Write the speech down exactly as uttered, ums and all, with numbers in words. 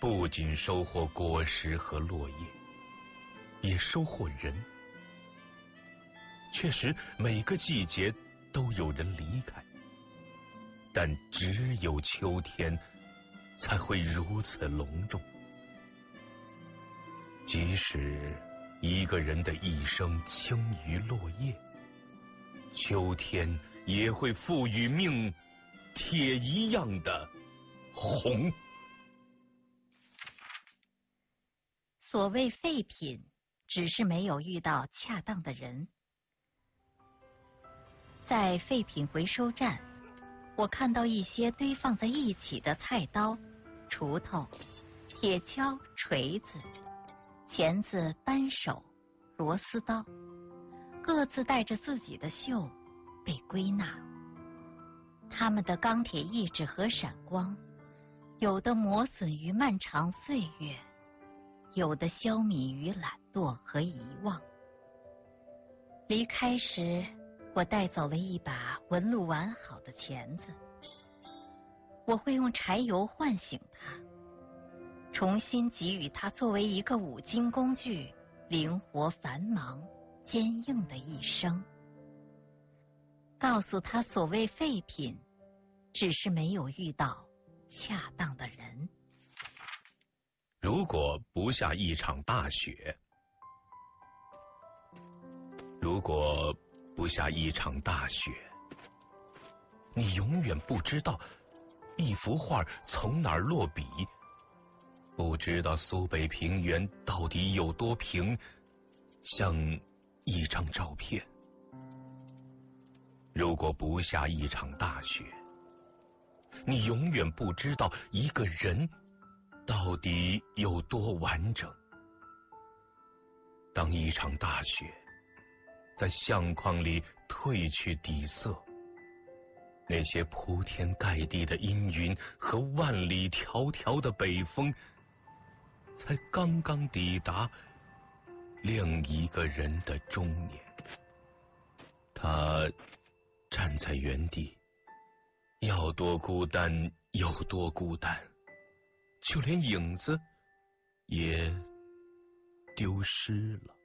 不仅收获果实和落叶，也收获人。确实，每个季节都有人离开，但只有秋天才会如此隆重。即使一个人的一生轻于落叶，秋天也会赋予命铁一样的红。 所谓废品，只是没有遇到恰当的人。在废品回收站，我看到一些堆放在一起的菜刀、锄头、铁锹、锤子、钳子、扳手、螺丝刀，各自带着自己的锈被归纳。它们的钢铁意志和闪光，有的磨损于漫长岁月，有的消弭于懒惰和遗忘。离开时，我带走了一把纹路完好的钳子，我会用柴油唤醒它，重新给予它作为一个五金工具灵活繁忙坚硬的一生，告诉他所谓废品，只是没有遇到恰当的人。 如果不下一场大雪，如果不下一场大雪，你永远不知道一幅画从哪儿落笔，不知道苏北平原到底有多平，像一张照片。如果不下一场大雪，你永远不知道一个人到底有多完整。当一场大雪在相框里褪去底色，那些铺天盖地的阴云和万里迢迢的北风，才刚刚抵达另一个人的中年。他站在原地，要多孤单有多孤单，就连影子也丢失了。